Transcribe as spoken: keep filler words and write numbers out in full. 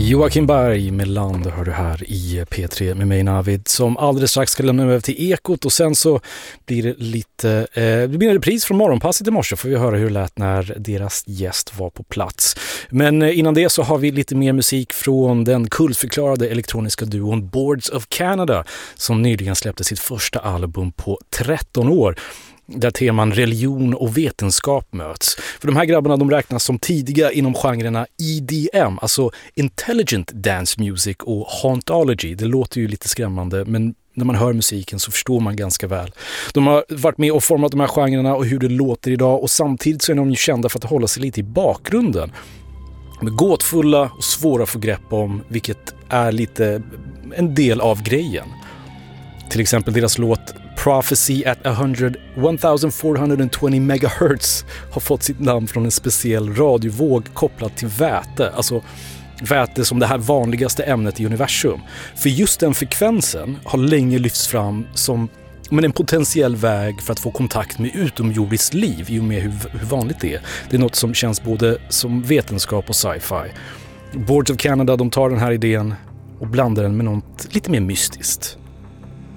Joakim Berg med Land hör du här i P tre med mig Navid, som alldeles strax ska lämna över till Ekot, och sen så blir det lite eh, det blir en repris från morgonpasset i morse, får vi höra hur det lät när deras gäst var på plats. Men eh, innan det så har vi lite mer musik från den kultförklarade elektroniska duon Boards of Canada, som nyligen släppte sitt första album på tretton år, där teman religion och vetenskap möts. För de här grabbarna, de räknas som tidiga inom genrerna E D M, alltså Intelligent Dance Music, och Hauntology. Det låter ju lite skrämmande, men när man hör musiken så förstår man ganska väl. De har varit med och format de här genrerna och hur det låter idag, och samtidigt så är de ju kända för att hålla sig lite i bakgrunden. De är gåtfulla och svåra att få grepp om, vilket är lite en del av grejen. Till exempel deras låt Prophecy at one thousand four hundred twenty megahertz har fått sitt namn från en speciell radiovåg kopplad till väte, alltså väte som det här vanligaste ämnet i universum. För just den frekvensen har länge lyfts fram som men en potentiell väg för att få kontakt med utomjordiskt liv, i och med hur, hur vanligt det är. Det är något som känns både som vetenskap och sci-fi. Boards of Canada, de tar den här idén och blandar den med något lite mer mystiskt.